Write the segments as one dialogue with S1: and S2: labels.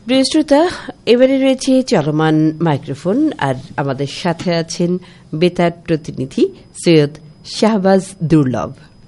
S1: প্রিয় শ্রোতা, এবারে রয়েছে চলমান মাইক্রোফোন, আর আমাদের সাথে আছেন বেতার প্রতিনিধি সৈয়দ শাহবাজ দুর্লভ।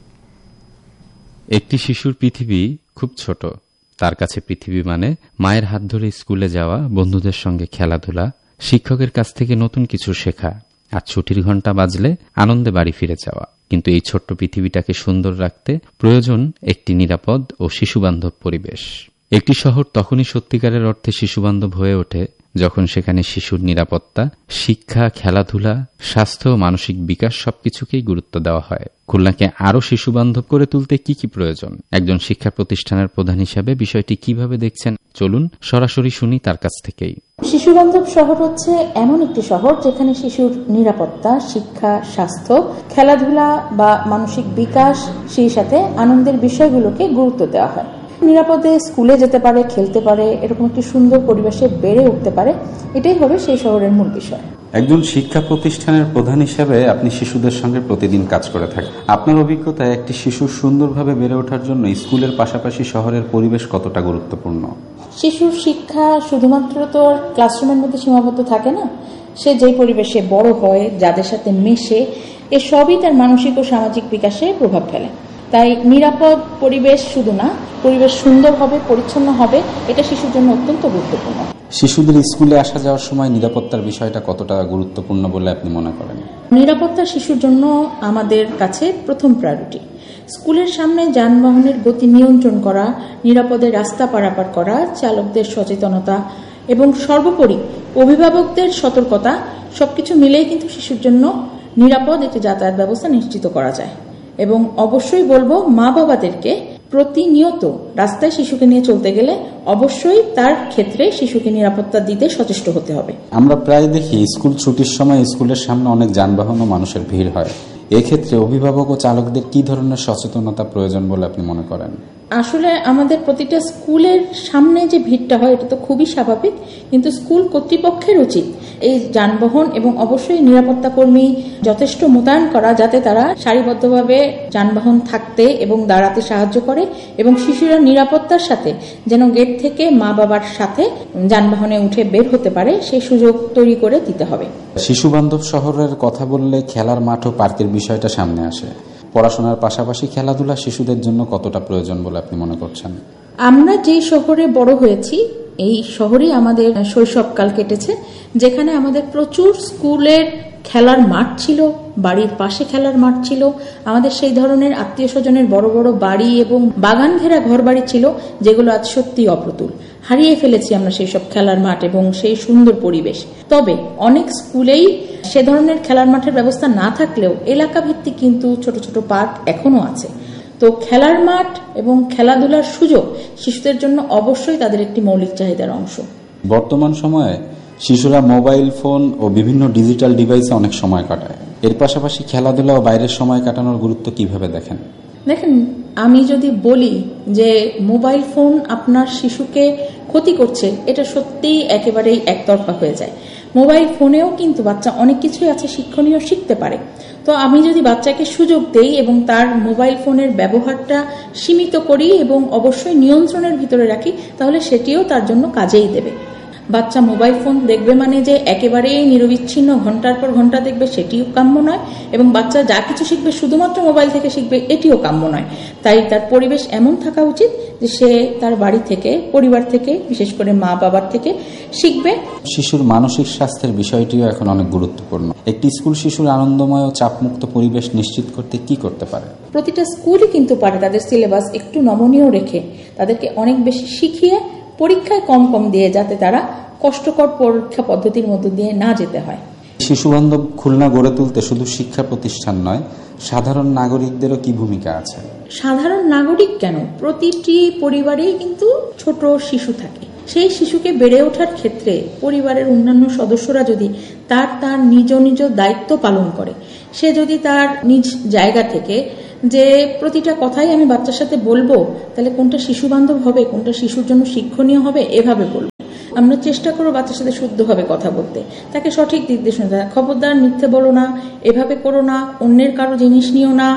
S2: একটি শিশুর পৃথিবী খুব ছোট। তার কাছে পৃথিবী মানে মায়ের হাত ধরে স্কুলে যাওয়া, বন্ধুদের সঙ্গে খেলাধুলা, শিক্ষকের কাছ থেকে নতুন কিছু শেখা, আর ছুটির ঘণ্টা বাজলে আনন্দে বাড়ি ফিরে যাওয়া। কিন্তু এই ছোট্ট পৃথিবীটাকে সুন্দর রাখতে প্রয়োজন একটি নিরাপদ ও শিশুবান্ধব পরিবেশ। একটি শহর তখনই সত্যিকারের অর্থে শিশুবান্ধব হয়ে ওঠে যখন সেখানে শিশুর নিরাপত্তা, শিক্ষা, খেলাধুলা, স্বাস্থ্য ও মানসিক বিকাশ সবকিছুকেই গুরুত্ব দেওয়া হয়। খুলনাকে আরও শিশুবান্ধব করে তুলতে কি কি প্রয়োজন, একজন শিক্ষা প্রতিষ্ঠানের প্রধান হিসাবে বিষয়টি কিভাবে দেখছেন, চলুন সরাসরি শুনি তার কাছ থেকেই।
S3: শিশুবান্ধব শহর হচ্ছে এমন একটি শহর যেখানে শিশুর নিরাপত্তা, শিক্ষা, স্বাস্থ্য, খেলাধুলা বা মানসিক বিকাশ, সেই সাথে আনন্দের বিষয়গুলোকে গুরুত্ব দেওয়া হয়। নিরাপদে স্কুলে যেতে পারে, খেলতে পারে, এরকম একটি সুন্দর পরিবেশে বেড়ে উঠতে পারে, এটাই হবে সেই শহরের মূল বিষয়।
S4: একজন শিক্ষা প্রতিষ্ঠানের প্রধান হিসেবে আপনি শিশুদের সঙ্গে প্রতিদিন কাজ করে থাকেন। আপনার অভিজ্ঞতায় একটি শিশু সুন্দরভাবে বেড়ে ওঠার জন্য স্কুলের পাশাপাশি শহরের পরিবেশ কতটা গুরুত্বপূর্ণ?
S3: শিশুর শিক্ষা শুধুমাত্র তো ক্লাসরুমের মধ্যে সীমাবদ্ধ থাকে না। সে যেই পরিবেশে বড় হয়, যাদের সাথে মেশে, এসবই তার মানসিক ও সামাজিক বিকাশে প্রভাব ফেলে। তাই নিরাপদ পরিবেশ শুধু না, পরিবেশ সুন্দর হবে, পরিচ্ছন্ন হবে, এটা শিশুর জন্য অত্যন্ত গুরুত্বপূর্ণ।
S4: শিশুদের স্কুলে আসা যাওয়ার সময় নিরাপত্তার বিষয়টা কতটা গুরুত্বপূর্ণ বলে আপনি মনে করেন?
S3: নিরাপত্তা শিশুর জন্য আমাদের কাছে প্রথম প্রায়োরিটি। স্কুলের সামনে যানবাহনের গতি নিয়ন্ত্রণ করা, নিরাপদে রাস্তা পারাপার করা, চালকদের সচেতনতা এবং সর্বোপরি অভিভাবকদের সতর্কতা, সবকিছু মিলেই কিন্তু শিশুর জন্য নিরাপদ একটি যাতায়াত ব্যবস্থা নিশ্চিত করা যায়। এবং অবশ্যই বলবো, মা বাবাদেরকে প্রতিনিয়ত রাস্তায় শিশুকে নিয়ে চলতে গেলে অবশ্যই তার ক্ষেত্রে শিশুকে নিরাপত্তা দিতে সচেষ্ট হতে হবে।
S4: আমরা প্রায় দেখি স্কুল ছুটির সময় স্কুলের সামনে অনেক যানবাহন ও মানুষের ভিড় হয়। এক্ষেত্রে অভিভাবক ও চালকদের কি ধরনের সচেতনতা প্রয়োজন বলে আপনি মনে করেন?
S3: আসলে আমাদের প্রতিটা স্কুলের সামনে যে ভিড়টা হয়, এটা তো খুবই স্বাভাবিক, কিন্তু স্কুল কর্তৃপক্ষের উচিত এই যানবাহন এবং অবশ্যই নিরাপত্তা কর্মী যথেষ্ট মোতায়েন করা, যাতে তারা সারিবদ্ধভাবে যানবাহন থাকতে এবং দাঁড়াতে সাহায্য করে এবং শিশুরা নিরাপত্তার সাথে যেন গেট থেকে মা বাবার সাথে যানবাহনে উঠে বের হতে পারে, সেই সুযোগ তৈরি করে দিতে হবে।
S4: শিশু বান্ধব শহরের কথা বললে খেলার মাঠ ও পার্কের বিষয়টা সামনে আসে। পড়াশোনার পাশাপাশি খেলাধুলা শিশুদের জন্য কতটা প্রয়োজন বলে আপনি মনে করছেন?
S3: আমরা যে শহরে বড় হয়েছি, এই শহরেই আমাদের শৈশবকাল কেটেছে, যেখানে আমাদের প্রচুর স্কুলের খেলার মাঠ ছিল, বাড়ির পাশে খেলার মাঠ ছিল, আমাদের সেই ধরনের আত্মীয় স্বজনের বড় বড় বাড়ি এবং বাগান ঘেরা ঘর বাড়ি ছিল, যেগুলো আজ সত্যি অপ্রতুল। হারিয়ে ফেলেছি আমরা সেই সব খেলার মাঠ এবং সেই সুন্দর পরিবেশ। তবে অনেক স্কুলেই সে ধরনের খেলার মাঠের ব্যবস্থা না থাকলেও এলাকা ভিত্তিক কিন্তু ছোট ছোট পার্ক এখনো আছে। তো খেলার মাঠ এবং খেলাধুলার সুযোগ শিশুদের জন্য অবশ্যই তাদের একটি মৌলিক চাহিদার অংশ।
S4: বর্তমান সময়ে শিশুরা মোবাইল ফোন ও বিভিন্ন ডিজিটাল ডিভাইসে অনেক সময় কাটায়। এর পাশাপাশি খেলাধুলা ও বাইরের সময় কাটানোর গুরুত্ব কিভাবে দেখেন?
S3: দেখেন, আমি যদি বলি যে মোবাইল ফোন আপনার শিশুকে ক্ষতি করছে, এটা সত্যিই একেবারেই একতরফা হয়ে যায়। মোবাইল ফোনেও কিন্তু বাচ্চা অনেক কিছুই আছে শিক্ষণীয়, শিখতে পারে। তো আমি যদি বাচ্চাকে সুযোগ দেই এবং তার মোবাইল ফোনের ব্যবহারটা সীমিত করি এবং অবশ্যই নিয়ন্ত্রণের ভিতরে রাখি, তাহলে সেটিও তার জন্য কাজেই দেবে। বাচ্চা মোবাইল ফোন দেখবে মানে যে একেবারেই নিরবিচ্ছিন্ন ঘন্টার পর ঘন্টা দেখবে, সেটিও কাম্য নয়, এবং বাচ্চা যা কিছু শিখবে শুধুমাত্র মোবাইল থেকে শিখবে, এটিও কাম্য নয়। তাই তার পরিবেশ এমন থাকা উচিত যে সে তার বাড়ি থেকে, পরিবার থেকে, বিশেষ করে মা বাবার থেকে শিখবে।
S4: শিশুর মানসিক স্বাস্থ্যের বিষয়টিও এখন অনেক গুরুত্বপূর্ণ। একটি স্কুল শিশুর আনন্দময় ও চাপমুক্ত পরিবেশ নিশ্চিত করতে কি করতে পারে?
S3: প্রতিটা স্কুলই কিন্তু পারে তাদের সিলেবাস একটু নমনীয় রেখে তাদেরকে অনেক বেশি শিখিয়ে পরীক্ষায় কম কম দিয়ে, যাতে তারা কষ্টকর পরীক্ষা পদ্ধতির মধ্য দিয়ে না যেতে হয়।
S4: শিশুবান্ধব খুলনা গড়ে তুলতে শুধু শিক্ষা প্রতিষ্ঠান নয়, সাধারণ নাগরিকদেরও কি ভূমিকা আছে?
S3: সাধারণ নাগরিক কেন, প্রতিটি পরিবারেই কিন্তু ছোট শিশু থাকে। সেই শিশুকে বেড়ে ওঠার ক্ষেত্রে পরিবারের অন্যান্য সদস্যরা যদি তার নিজ নিজ দায়িত্ব পালন করে, সে যদি তার নিজ জায়গা থেকে যে প্রতিটা কথাই আমি বাচ্চার সাথে বলবো, তাহলে কোনটা শিশু বান্ধব হবে, কোনটা শিশুর জন্য শিক্ষণীয় হবে, এভাবে বলবো। আমরা চেষ্টা করবো বাচ্চার সাথে শুদ্ধভাবে কথা বলতে, তাকে সঠিক নির্দেশনা দেয়, খবরদার মিথ্যে বলো না, এভাবে করো না, অন্যের কারো জিনিস নিও না,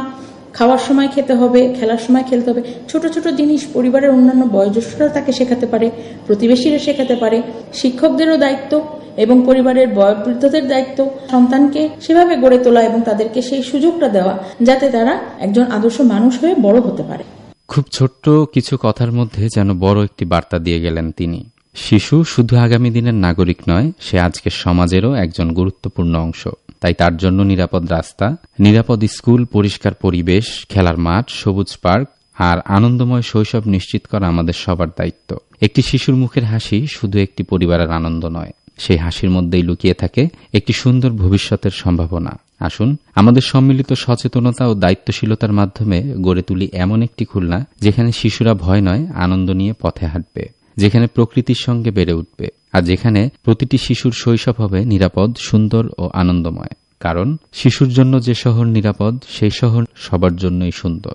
S3: খাওয়ার সময় খেতে হবে, খেলার সময় খেলতে হবে। ছোট ছোট জিনিস পরিবারের অন্যান্য বয়োজ্যেষ্ঠরা তাকে শেখাতে পারে, প্রতিবেশীরা শেখাতে পারে। শিক্ষকদেরও দায়িত্ব এবং পরিবারের বয়োবৃদ্ধদের দায়িত্ব সন্তানকে সেভাবে গড়ে তোলা এবং তাদেরকে সেই সুযোগটা দেওয়া যাতে তারা একজন আদর্শ মানুষ হয়ে বড় হতে পারে।
S2: খুব ছোট্ট কিছু কথার মধ্যে যেন বড় একটি বার্তা দিয়ে গেলেন তিনি। শিশু শুধু আগামী দিনের নাগরিক নয়, সে আজকের সমাজেরও একজন গুরুত্বপূর্ণ অংশ। তাই তার জন্য নিরাপদ রাস্তা, নিরাপদ স্কুল, পরিষ্কার পরিবেশ, খেলার মাঠ, সবুজ পার্ক আর আনন্দময় শৈশব নিশ্চিত করা আমাদের সবার দায়িত্ব। একটি শিশুর মুখের হাসি শুধু একটি পরিবারের আনন্দ নয়, সেই হাসির মধ্যেই লুকিয়ে থাকে একটি সুন্দর ভবিষ্যতের সম্ভাবনা। আসুন আমাদের সম্মিলিত সচেতনতা ও দায়িত্বশীলতার মাধ্যমে গড়ে তুলি এমন একটি খুলনা যেখানে শিশুরা ভয় নয়, আনন্দ নিয়ে পথে হাঁটবে, যেখানে প্রকৃতির সঙ্গে বেড়ে উঠবে, আর যেখানে প্রতিটি শিশুর শৈশব হবে নিরাপদ, সুন্দর ও আনন্দময়। কারণ শিশুর জন্য যে শহর নিরাপদ, সেই শহর সবার জন্যই সুন্দর।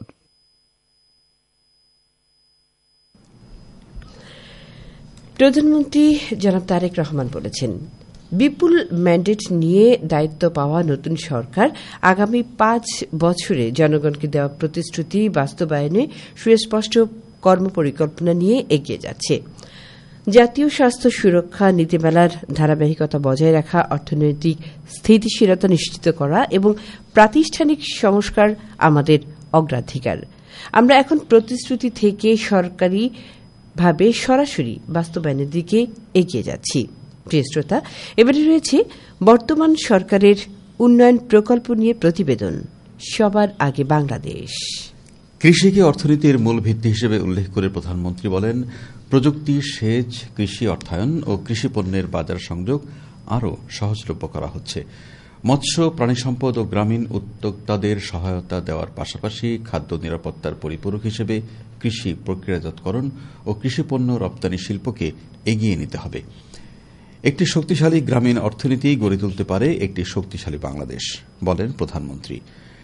S1: প্রধানমন্ত্রী জনাব তারেক রহমান বলেছেন, বিপুল ম্যান্ডেট নিয়ে দায়িত্ব পাওয়া নতুন সরকার আগামী 5 বছরে জনগণকে দেওয়া প্রতিশ্রুতি বাস্তবায়নে সুস্পষ্ট কর্মপরিকল্পনা নিয়ে এগিয়ে যাচ্ছে। জাতীয় স্বাস্থ্য সুরক্ষা নীতিমালার ধারাবাহিকতা বজায় রাখা, অর্থনৈতিক স্থিতিশীলতা নিশ্চিত করা এবং প্রাতিষ্ঠানিক সংস্কার আমাদের অগ্রাধিকার। আমরা এখন প্রতিশ্রুতি থেকে সরকারিভাবে সরাসরি বাস্তবায়নের দিকে এগিয়ে যাচ্ছি। প্রিয় শ্রোতা, এবারে রয়েছে বর্তমান সরকারের উন্নয়ন প্রকল্প নিয়ে প্রতিবেদন, সবার আগে বাংলাদেশ।
S5: কৃষিকে অর্থনীতির মূল ভিত্তি হিসেবে উল্লেখ করে প্রধানমন্ত্রী বলেন, প্রযুক্তি, সেচ, কৃষি অর্থায়ন ও কৃষি পণ্যের বাজার সংযোগ আরও সহজলভ্য করা হচ্ছে। মৎস্য, প্রাণিসম্পদ ও গ্রামীণ উদ্যোক্তাদের সহায়তা দেওয়ার পাশাপাশি খাদ্য নিরাপত্তার পরিপূরক হিসেবে কৃষি প্রক্রিয়াজাতকরণ ও কৃষিপণ্য রপ্তানি শিল্পকে এগিয়ে নিতে হবে। একটি শক্তিশালী গ্রামীণ অর্থনীতি গড়ে তুলতে পারে একটি শক্তিশালী বাংলাদেশ, বলেন প্রধানমন্ত্রী।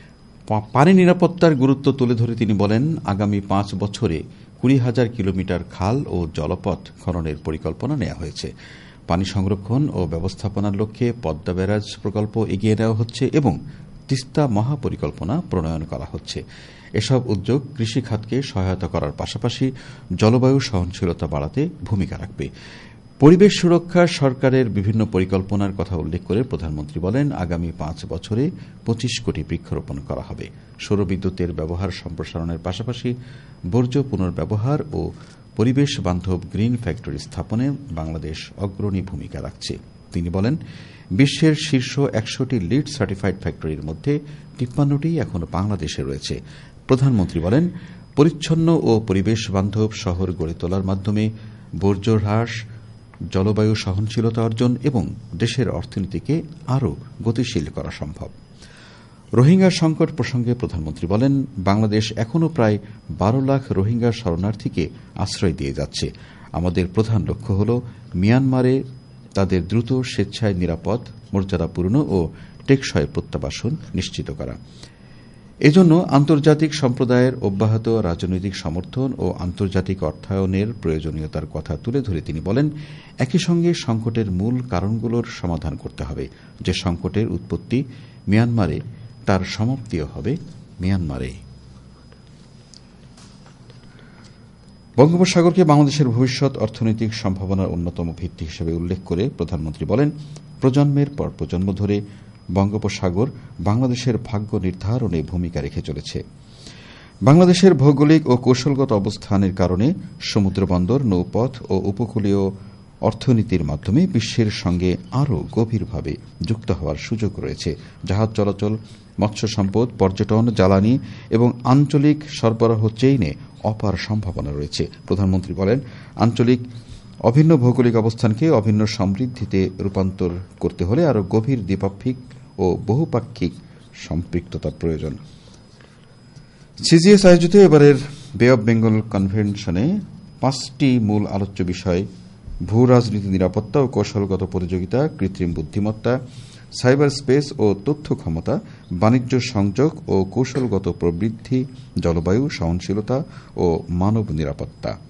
S5: পানি নিরাপত্তার গুরুত্ব তুলে ধরে তিনি বলেন, আগামী 5 বছরে 20,000 কিলোমিটার খাল ও জলপথ খননের পরিকল্পনা নেওয়া হয়েছে। পানি সংরক্ষণ ও ব্যবস্থাপনার লক্ষ্যে পদ্মা ব্যারাজ প্রকল্প এগিয়ে নেওয়া হচ্ছে এবং তিস্তা মহাপরিকল্পনা প্রণয়ন করা হচ্ছে। এসব উদ্যোগ কৃষি খাতকে সহায়তা করার পাশাপাশি জলবায়ু সহনশীলতা বাড়াতে ভূমিকা রাখবে। পরিবেশ সুরক্ষা সরকারের বিভিন্ন পরিকল্পনার কথা উল্লেখ করে প্রধানমন্ত্রী বলেন, আগামী 5 বছরে 25 কোটি বৃক্ষরোপণ করা হবে। সৌরবিদ্যুতের ব্যবহার সম্প্রসারণের পাশাপাশি বর্জ্য পুনর্ব্যবহার ও পরিবেশ বান্ধব গ্রিন ফ্যাক্টরি স্থাপনে বাংলাদেশ অগ্রণী ভূমিকা রাখছে। তিনি বলেন, বিশ্বের শীর্ষ 100টি লিড সার্টিফাইড ফ্যাক্টরির মধ্যে 53টি এখনো বাংলাদেশে রয়েছে। প্রধানমন্ত্রী বলেন, পরিচ্ছন্ন ও পরিবেশ বান্ধব শহর গড়ে তোলার মাধ্যমে বর্জ্য হ্রাস, জলবায়ু সহনশীলতা অর্জন এবং দেশের অর্থনীতিকে আরও গতিশীল করা সম্ভব। রোহিঙ্গা সংকট প্রসঙ্গে প্রধানমন্ত্রী বলেন, বাংলাদেশ এখনও প্রায় 12 লাখ রোহিঙ্গা শরণার্থীকে আশ্রয় দিয়ে যাচ্ছে। আমাদের প্রধান লক্ষ্য হল মিয়ানমারে তাদের দ্রুত, স্বেচ্ছায়, নিরাপদ, মর্যাদাপূর্ণ ও টেকসই প্রত্যাবাসন নিশ্চিত করা। এজন্য আন্তর্জাতিক সম্প্রদায়ের অব্যাহত রাজনৈতিক সমর্থন ও আন্তর্জাতিক অর্থায়নের প্রয়োজনীয়তার কথা তুলে ধরে তিনি বলেন, একই সঙ্গে সংকটের মূল কারণগুলোর সমাধান করতে হবে। যে সংকটের উৎপত্তি মিয়ানমারে, তার সমাপ্তিও হবে মিয়ানমারে। বঙ্গোপসাগরকে বাংলাদেশের ভবিষ্যৎ অর্থনৈতিক সম্ভাবনার অন্যতম ভিত্তি হিসেবে উল্লেখ করে প্রধানমন্ত্রী বলেন, প্রজন্মের পর প্রজন্ম ধরে বঙ্গোপসাগর বাংলাদেশের ভাগ্য নির্ধারণে ভূমিকা রেখে চলেছে। বাংলাদেশের ভৌগোলিক ও কৌশলগত অবস্থানের কারণে সমুদ্রবন্দর, নৌপথ ও উপকূলীয় অর্থনীতির মাধ্যমে বিশ্বের সঙ্গে আরও গভীরভাবে যুক্ত হওয়ার সুযোগ রয়েছে। জাহাজ চলাচল, মৎস্য সম্পদ, পর্যটন, জ্বালানি এবং আঞ্চলিক সরবরাহ চেইনে অপার সম্ভাবনা রয়েছে। প্রধানমন্ত্রী বলেন, আঞ্চলিক অভিন্ন ভৌগোলিক অবস্থানকে অভিন্ন সমৃদ্ধিতে রূপান্তর করতে হলে আরও গভীর দ্বিপাক্ষিক ও বহুপাক্ষিক সম্পৃক্ততার প্রয়োজন। সিজিএস আয়োজিত এবারের বে অব বেঙ্গল কনভেনশনে 5টি মূল আলোচ্য বিষয় ভূ রাজনীতি, নিরাপত্তা ও কৌশলগত প্রতিযোগিতা, কৃত্রিম বুদ্ধিমত্তা, সাইবার স্পেস ও তথ্য ক্ষমতা, বাণিজ্য সংযোগ ও কৌশলগত প্রবৃদ্ধি, জলবায়ু সহনশীলতা ও মানব নিরাপত্তা।